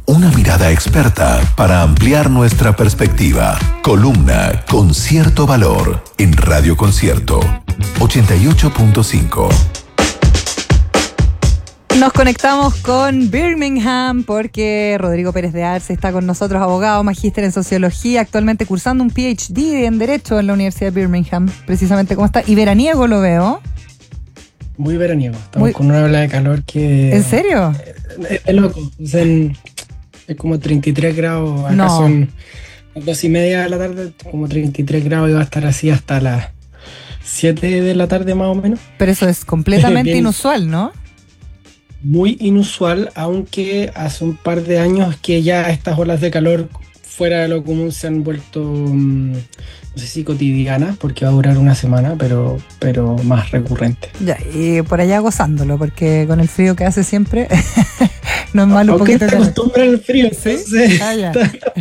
Una mirada experta para ampliar nuestra perspectiva. Columna con cierto valor en Radio Concierto 88.5. Nos conectamos con Birmingham porque Rodrigo Pérez de Arce está con nosotros, abogado, magíster en sociología, actualmente cursando un PhD en Derecho en la Universidad de Birmingham. Precisamente, ¿cómo está? Y veraniego lo veo. Muy veraniego. Estamos con una ola de calor que... ¿En serio? Es loco. Es como 33 grados. Acá no. Son 2:30 de la tarde, como 33 grados y va a estar así hasta las 7 de la tarde más o menos. Pero eso es completamente inusual, ¿no? Muy inusual, aunque hace un par de años que ya estas olas de calor fuera de lo común se han vuelto, no sé si cotidianas, porque va a durar una semana, pero más recurrente. Ya, y por allá gozándolo, porque con el frío que hace siempre no es malo un poquito. Aunque te acostumbras al frío, ¿sí? Entonces ya.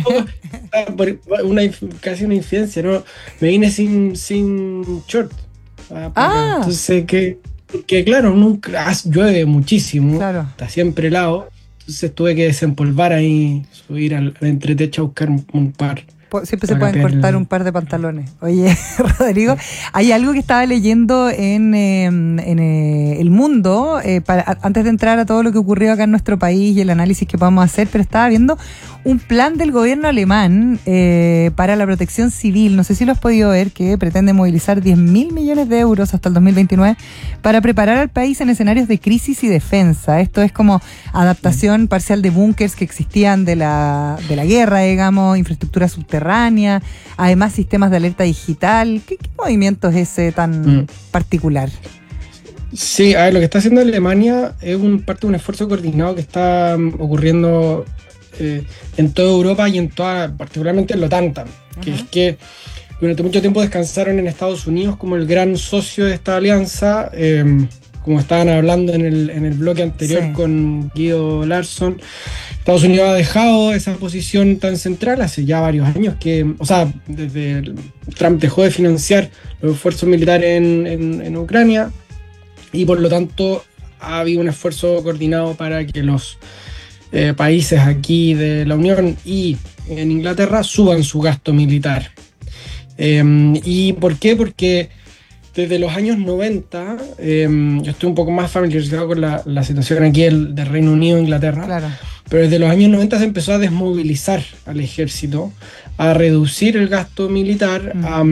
Casi una infidencia, ¿no? Me vine sin short. Entonces, que claro, nunca llueve muchísimo, claro. Está siempre helado, entonces tuve que desempolvar ahí, subir al entretecho a buscar un par. Siempre se pueden cortar un par de pantalones. Oye, Rodrigo, hay algo que estaba leyendo en El Mundo, antes de entrar a todo lo que ocurrió acá en nuestro país y el análisis que podamos hacer, pero estaba viendo un plan del gobierno alemán para la protección civil, no sé si lo has podido ver, que pretende movilizar 10.000 millones de euros hasta el 2029 para preparar al país en escenarios de crisis y defensa. Esto es como adaptación parcial de búnkers que existían de la guerra, digamos, infraestructura subterránea, además sistemas de alerta digital. ¿Qué movimiento es ese tan particular? Sí, a ver, lo que está haciendo Alemania es parte de un esfuerzo coordinado que está ocurriendo en toda Europa y particularmente en la OTAN, que es que durante mucho tiempo descansaron en Estados Unidos como el gran socio de esta alianza, como estaban hablando en el bloque anterior, sí, con Guido Larsson. Estados Unidos ha dejado esa posición tan central hace ya varios años desde Trump dejó de financiar los esfuerzos militares en Ucrania y por lo tanto ha habido un esfuerzo coordinado para que los países aquí de la Unión y en Inglaterra suban su gasto militar. ¿Y por qué? Porque desde los años 90, yo estoy un poco más familiarizado con la situación aquí del Reino Unido e Inglaterra, claro, pero desde los años 90 se empezó a desmovilizar al ejército, a reducir el gasto militar,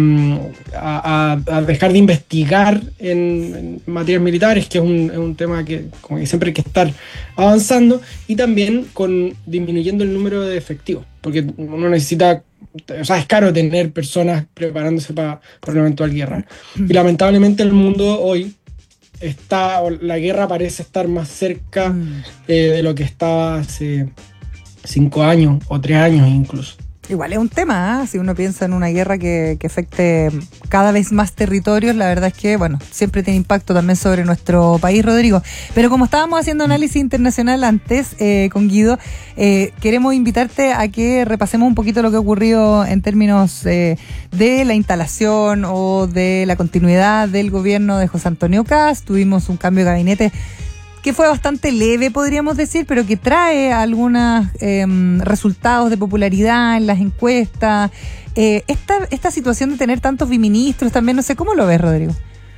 a dejar de investigar en materias militares, que es un tema que como que siempre hay que estar avanzando, y también disminuyendo el número de efectivos, porque uno necesita... es caro tener personas preparándose para una eventual guerra. Y lamentablemente el mundo hoy la guerra parece estar más cerca de lo que estaba hace 5 años o 3 años incluso. Igual es un tema, si uno piensa en una guerra que afecte cada vez más territorios, la verdad es que, siempre tiene impacto también sobre nuestro país, Rodrigo. Pero como estábamos haciendo análisis internacional antes con Guido, queremos invitarte a que repasemos un poquito lo que ha ocurrido en términos de la instalación o de la continuidad del gobierno de José Antonio Kast. Tuvimos un cambio de gabinete que fue bastante leve, podríamos decir, pero que trae algunos resultados de popularidad en las encuestas. Esta situación de tener tantos biministros también, no sé, ¿cómo lo ves, Rodrigo?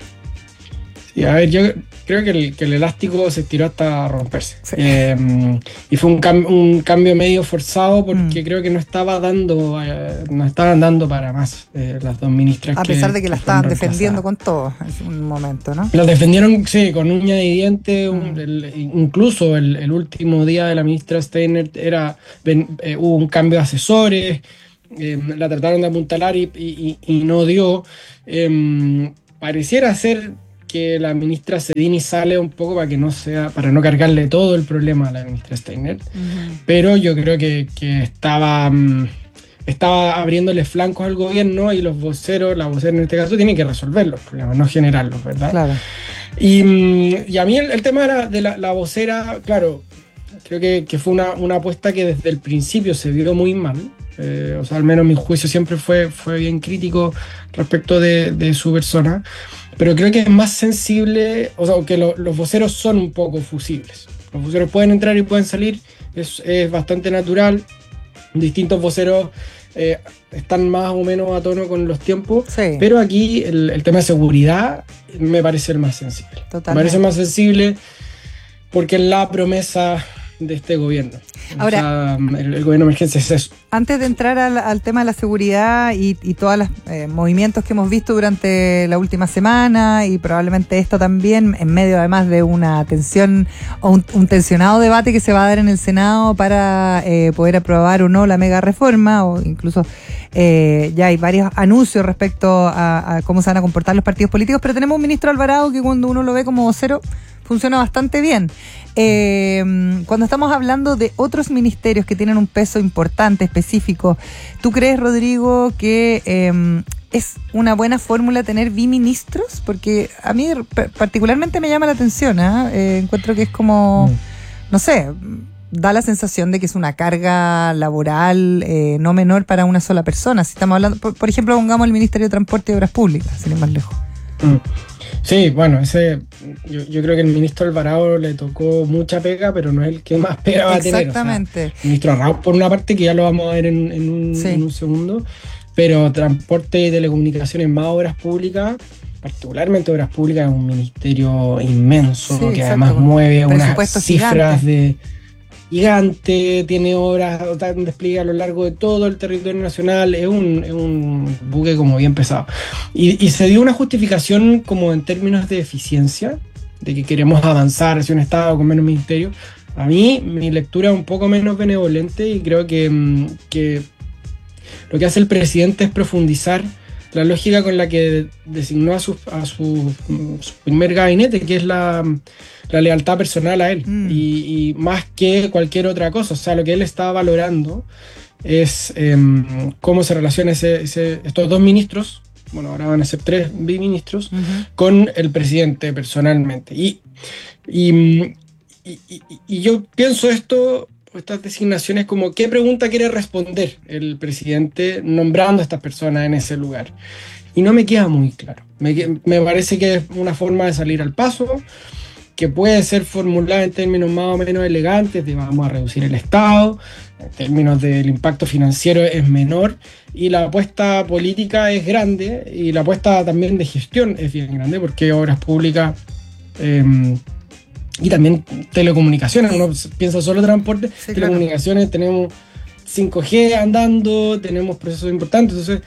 Sí, a ver, yo creo que el elástico se estiró hasta romperse. Sí. Y fue un cambio medio forzado porque creo que no estaban dando para más las dos ministras. A pesar de que la estaban defendiendo con todo en un momento, ¿no? Las defendieron, sí, con uña y diente. Incluso el último día de la ministra Steiner hubo un cambio de asesores. La trataron de apuntalar y no dio. Pareciera ser que la ministra Sedini sale un poco para no cargarle todo el problema a la ministra Steiner, pero yo creo que estaba abriéndole flancos al gobierno y la vocera en este caso tienen que resolver los problemas, no generarlos, ¿verdad? Claro. Y a mí el tema de la vocera, claro, creo que fue una apuesta que desde el principio se vio muy mal. Al menos mi juicio siempre fue bien crítico respecto de su persona, pero creo que es más sensible, que los voceros son un poco fusibles. Los voceros pueden entrar y pueden salir, es bastante natural. Distintos voceros están más o menos a tono con los tiempos, sí. Pero aquí el tema de seguridad me parece el más sensible. Totalmente. Me parece más sensible porque es la promesa de este gobierno. Ahora, o sea, el gobierno de emergencia es eso. Antes de entrar al tema de la seguridad y todos los movimientos que hemos visto durante la última semana, y probablemente esto también, en medio además de una tensión o un tensionado debate que se va a dar en el Senado para poder aprobar o no la mega reforma, o incluso ya hay varios anuncios respecto a cómo se van a comportar los partidos políticos, pero tenemos un ministro Alvarado que cuando uno lo ve como vocero funciona bastante bien. Cuando estamos hablando de otros ministerios que tienen un peso importante, específico, ¿tú crees, Rodrigo, que es una buena fórmula tener biministros? Porque a mí particularmente me llama la atención, encuentro que es como, no sé, da la sensación de que es una carga laboral no menor para una sola persona. Si estamos hablando, por ejemplo, pongamos el Ministerio de Transporte y Obras Públicas, sin ir más lejos. Sí, bueno, yo creo que el ministro Alvarado le tocó mucha pega, pero no es el que más pega va a tener. Exactamente. O sea, el ministro Arrau, por una parte, que ya lo vamos a ver en un segundo, pero transporte y telecomunicaciones más obras públicas, particularmente obras públicas, es un ministerio inmenso, que además mueve unas cifras gigante, tiene obras, un despliegue a lo largo de todo el territorio nacional, es un buque como bien pesado. Y se dio una justificación como en términos de eficiencia, de que queremos avanzar hacia un Estado con menos ministerio. A mí, mi lectura es un poco menos benevolente y creo que lo que hace el presidente es profundizar la lógica con la que designó a su primer gabinete, que es la lealtad personal a él, y más que cualquier otra cosa. O sea, lo que él estaba valorando es cómo se relacionan estos dos ministros, bueno, ahora van a ser 3 biministros, con el presidente personalmente. Y yo pienso estas designaciones como qué pregunta quiere responder el presidente nombrando a estas personas en ese lugar. Y no me queda muy claro. Me parece que es una forma de salir al paso, que puede ser formulada en términos más o menos elegantes, de vamos a reducir el Estado, en términos del impacto financiero es menor, y la apuesta política es grande, y la apuesta también de gestión es bien grande, porque obras públicas y también telecomunicaciones, uno piensa solo transporte, sí, telecomunicaciones, claro. Tenemos 5G andando, tenemos procesos importantes, entonces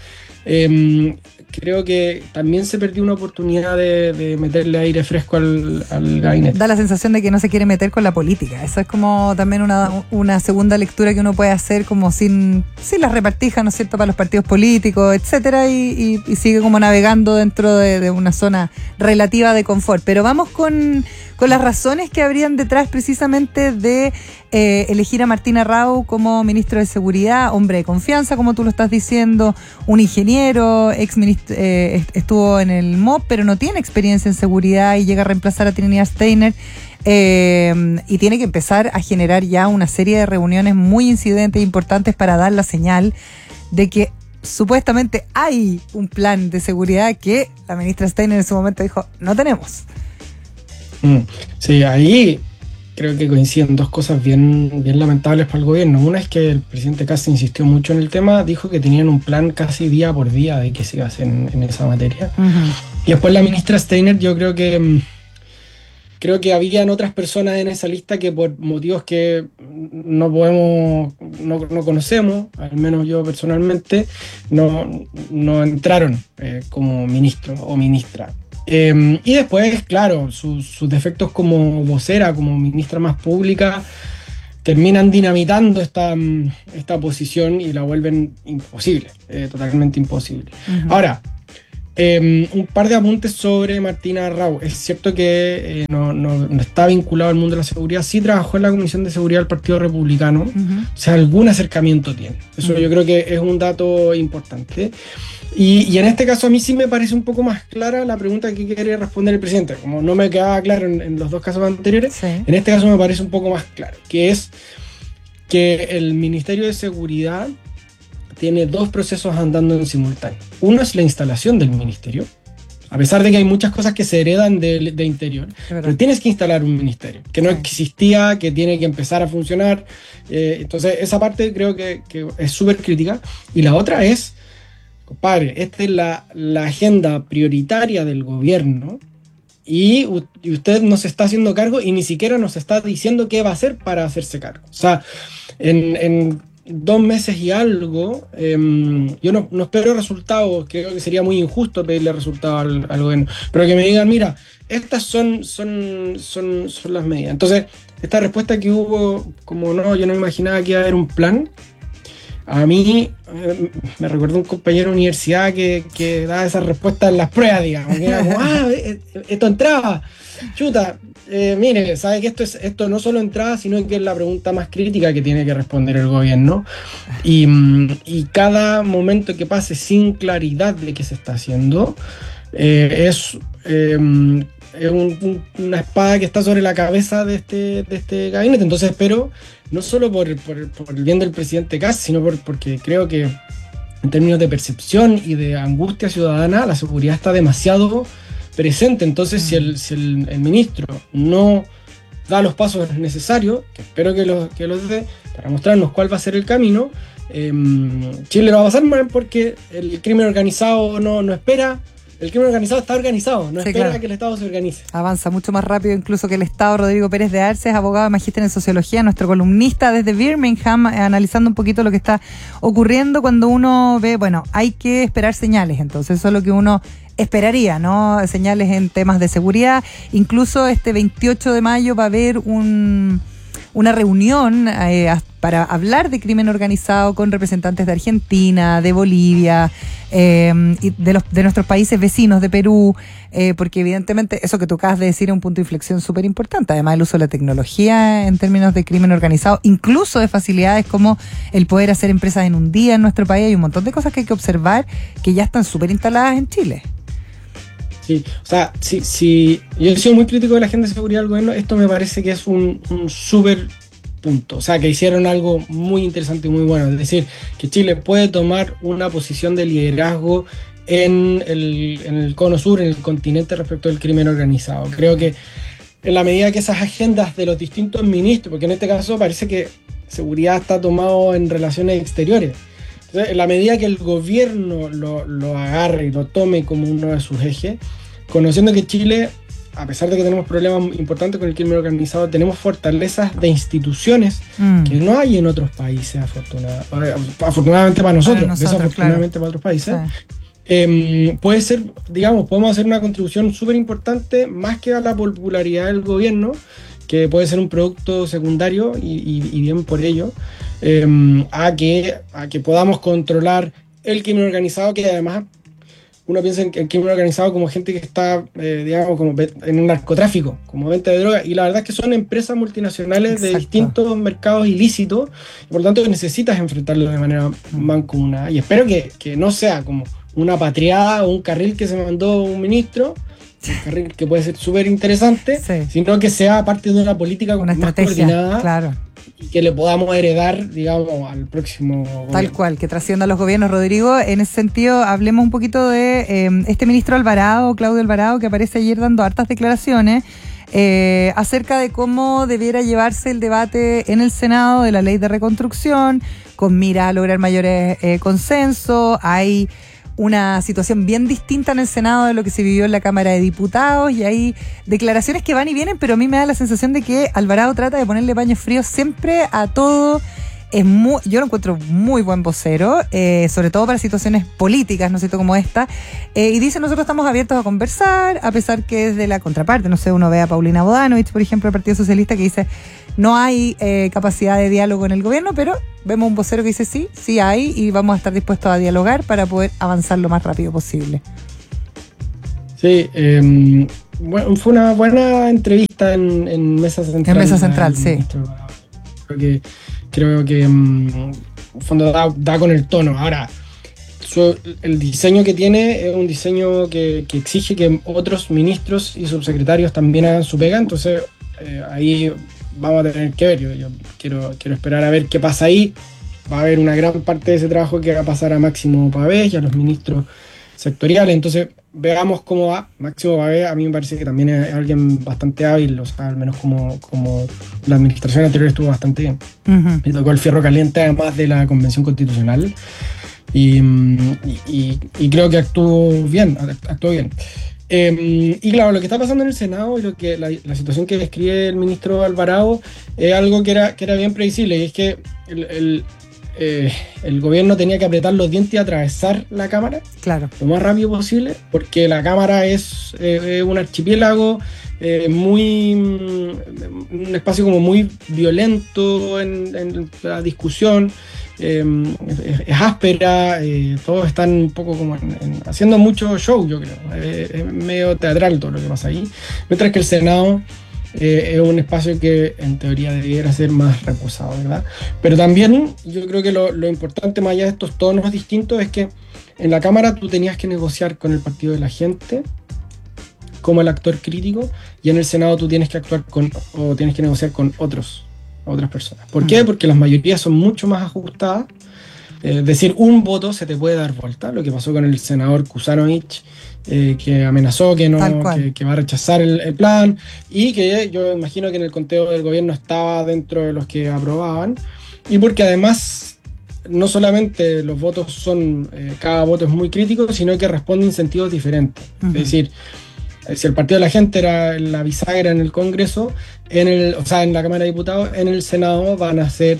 creo que también se perdió una oportunidad de meterle aire fresco al gabinete. Da la sensación de que no se quiere meter con la política. Esa es como también una segunda lectura que uno puede hacer como sin las repartijas, ¿no es cierto?, para los partidos políticos, etcétera, y sigue como navegando dentro de una zona relativa de confort. Pero vamos con las razones que habrían detrás precisamente de elegir a Martín Arrau como ministro de Seguridad, hombre de confianza, como tú lo estás diciendo, un ingeniero, estuvo en el MOP, pero no tiene experiencia en seguridad y llega a reemplazar a Trinidad Steiner, y tiene que empezar a generar ya una serie de reuniones muy incidentes e importantes para dar la señal de que supuestamente hay un plan de seguridad que la ministra Steiner en su momento dijo, no tenemos. Sí, ahí creo que coinciden dos cosas bien lamentables para el gobierno. Una es que el presidente Kast insistió mucho en el tema, dijo que tenían un plan casi día por día de qué se iba a hacer en esa materia. Y después la ministra Steiner, yo creo que habían otras personas en esa lista que por motivos que no conocemos, al menos yo personalmente, no entraron como ministro o ministra. Y después, claro, sus defectos como vocera, como ministra más pública, terminan dinamitando esta posición y la vuelven imposible, totalmente imposible. Ahora, un par de apuntes sobre Martín Arrau. Es cierto que no está vinculado al mundo de la seguridad, sí trabajó en la Comisión de Seguridad del Partido Republicano, o sea, algún acercamiento tiene. Eso yo creo que es un dato importante. Y en este caso a mí sí me parece un poco más clara la pregunta que quería responder el presidente. Como no me quedaba claro en los dos casos anteriores, sí. En este caso me parece un poco más claro, que es que el Ministerio de Seguridad tiene dos procesos andando en simultáneo. Uno es la instalación del ministerio, a pesar de que hay muchas cosas que se heredan de interior, pero tienes que instalar un ministerio, que no existía, que tiene que empezar a funcionar. Entonces, esa parte creo que es súper crítica. Y la otra es, compadre, esta es la agenda prioritaria del gobierno, y usted no se está haciendo cargo y ni siquiera nos está diciendo qué va a hacer para hacerse cargo. O sea, en 2 meses y algo, yo no espero resultados, creo que sería muy injusto pedirle resultados al gobierno, pero que me digan, mira, estas son las medidas. Entonces, esta respuesta que hubo, como no, yo no imaginaba que iba a haber un plan. A mí me recordó un compañero de universidad que daba esa respuesta en las pruebas, digamos, que era como, esto entraba, chuta, mire, sabe que esto no solo entraba, sino que es la pregunta más crítica que tiene que responder el gobierno, y cada momento que pase sin claridad de qué se está haciendo, es una espada que está sobre la cabeza de este gabinete. Entonces espero, no solo por el bien del presidente Kast, sino porque creo que en términos de percepción y de angustia ciudadana, la seguridad está demasiado presente. Entonces, si el ministro no da los pasos necesarios, que espero que los dé, para mostrarnos cuál va a ser el camino, Chile lo va a pasar mal, porque el crimen organizado no espera. El crimen organizado está organizado, no espera que el Estado se organice. Avanza mucho más rápido incluso que el Estado. Rodrigo Pérez de Arce es abogado y magíster en sociología, nuestro columnista desde Birmingham, analizando un poquito lo que está ocurriendo cuando uno ve, bueno, hay que esperar señales, entonces eso es lo que uno esperaría, ¿no? Señales en temas de seguridad. Incluso este 28 de mayo va a haber una reunión para hablar de crimen organizado con representantes de Argentina, de Bolivia, y de nuestros países vecinos, de Perú, porque evidentemente eso que tú acabas de decir es un punto de inflexión súper importante, además del uso de la tecnología en términos de crimen organizado, incluso de facilidades como el poder hacer empresas en un día en nuestro país. Hay un montón de cosas que hay que observar que ya están súper instaladas en Chile. Sí, o sea, si yo he sido muy crítico de la agenda de seguridad del gobierno, esto me parece que es un súper punto. O sea, que hicieron algo muy interesante y muy bueno. Es decir, que Chile puede tomar una posición de liderazgo en el cono sur, en el continente, respecto al crimen organizado. Creo que en la medida que esas agendas de los distintos ministros, porque en este caso parece que seguridad está tomado en relaciones exteriores. Entonces, en la medida que el gobierno lo agarre y lo tome como uno de sus ejes, conociendo que Chile, a pesar de que tenemos problemas importantes con el crimen organizado, tenemos fortalezas de instituciones que no hay en otros países, afortunadamente para nosotros, desafortunadamente para otros países. Sí. Puede ser, digamos, podemos hacer una contribución súper importante, más que a la popularidad del gobierno, que puede ser un producto secundario y bien por ello, a que podamos controlar el crimen organizado, que además uno piensa en el crimen organizado como gente que está, digamos, como en un narcotráfico, como venta de droga, y la verdad es que son empresas multinacionales de distintos mercados ilícitos, y por lo tanto necesitas enfrentarlo de manera mancomunada, y espero que no sea como una patriada o un carril que se mandó un ministro, un carril que puede ser súper interesante, sino que sea parte de una política una más estrategia, coordinada, claro, y que le podamos heredar, digamos, al próximo gobierno. Tal cual, que trascienda a los gobiernos. Rodrigo, en ese sentido, hablemos un poquito de este ministro Alvarado, Claudio Alvarado, que aparece ayer dando hartas declaraciones acerca de cómo debiera llevarse el debate en el Senado de la ley de reconstrucción, con mira a lograr mayores consensos. Hay una situación bien distinta en el Senado de lo que se vivió en la Cámara de Diputados, y hay declaraciones que van y vienen, pero a mí me da la sensación de que Alvarado trata de ponerle paños fríos siempre a todo. Yo lo encuentro muy buen vocero, sobre todo para situaciones políticas, ¿no es cierto?, como esta, y dice: nosotros estamos abiertos a conversar, a pesar que es de la contraparte, no sé, uno ve a Paulina Bodanovich, por ejemplo, del Partido Socialista, que dice no hay capacidad de diálogo en el gobierno, pero vemos un vocero que dice sí hay, y vamos a estar dispuestos a dialogar para poder avanzar lo más rápido posible. Sí, bueno, fue una buena entrevista en Mesa Central. En Mesa Central, sí. Creo que en fondo da con el tono. Ahora, el diseño que tiene es un diseño que exige que otros ministros y subsecretarios también hagan su pega, entonces ahí vamos a tener que ver. Yo quiero esperar a ver qué pasa ahí. Va a haber una gran parte de ese trabajo que va a pasar a Máximo Pavés y a los ministros sectoriales, entonces veamos cómo va. Máximo Babé a mí me parece que también es alguien bastante hábil, o sea, al menos como la administración anterior estuvo bastante bien. Le tocó el fierro caliente además de la Convención Constitucional y creo que actuó bien. Y claro, lo que está pasando en el Senado y la situación que describe el ministro Alvarado es algo que era bien previsible, y es que el gobierno tenía que apretar los dientes y atravesar la Cámara lo más rápido posible, porque la Cámara es un archipiélago, un espacio como muy violento en la discusión, es áspera, todos están un poco como haciendo mucho show, yo creo, es medio teatral todo lo que pasa ahí, mientras que el Senado es un espacio que en teoría debiera ser más reposado, ¿verdad? Pero también yo creo que lo importante, más allá de estos tonos distintos, es que en la Cámara tú tenías que negociar con el Partido de la Gente como el actor crítico, y en el Senado tú tienes que tienes que negociar con otras personas. ¿Por qué? Porque las mayorías son mucho más ajustadas. Es decir, un voto se te puede dar vuelta, lo que pasó con el senador Kuzanovich, que amenazó que va a rechazar el plan, y que yo imagino que en el conteo del gobierno estaba dentro de los que aprobaban, y porque además no solamente los votos son, cada voto es muy crítico, sino que responde en sentidos diferentes. Es decir, si el Partido de la Gente era la bisagra en el Congreso, en la Cámara de Diputados, en el Senado van a ser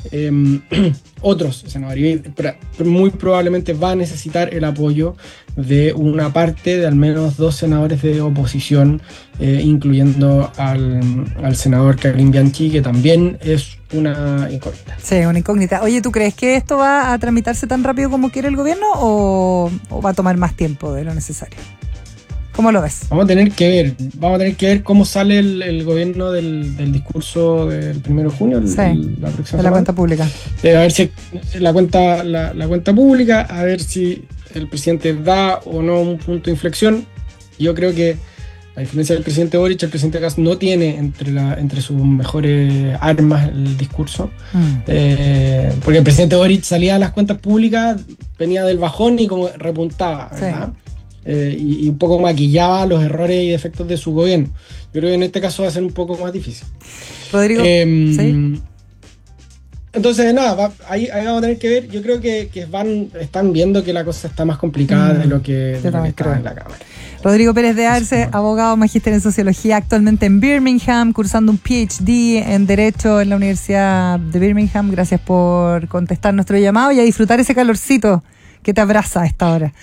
otros senadores, y muy probablemente va a necesitar el apoyo de una parte de al menos 2 senadores de oposición, incluyendo al senador Karim Bianchi, que también es una incógnita. Sí, una incógnita. Oye, ¿tú crees que esto va a tramitarse tan rápido como quiere el gobierno o va a tomar más tiempo de lo necesario? ¿Cómo lo ves? Vamos a tener que ver cómo sale el gobierno del discurso del 1 de junio, la próxima de la cuenta pública. A ver si la cuenta pública, a ver si el presidente da o no un punto de inflexión. Yo creo que, a diferencia del presidente Boric, el presidente Kast no tiene entre sus mejores armas el discurso. Porque el presidente Boric salía a las cuentas públicas, venía del bajón y como repuntaba, ¿verdad? Sí. Y un poco maquillaba los errores y defectos de su gobierno. Yo creo que en este caso va a ser un poco más difícil. Rodrigo, ¿sí? Entonces, nada, ahí vamos a tener que ver. Yo creo que están viendo que la cosa está más complicada de lo que estaba en la Cámara. Rodrigo Pérez de Arce, abogado, magíster en Sociología, actualmente en Birmingham, cursando un PhD en Derecho en la Universidad de Birmingham. Gracias por contestar nuestro llamado y a disfrutar ese calorcito que te abraza a esta hora.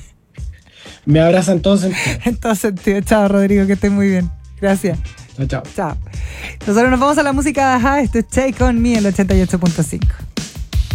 Me abraza en todo sentido. En todo sentido. Chao, Rodrigo, que estés muy bien. Gracias. Chao. Nosotros nos vamos a la música de Ajá. Esto es Take On Me, el 88.5.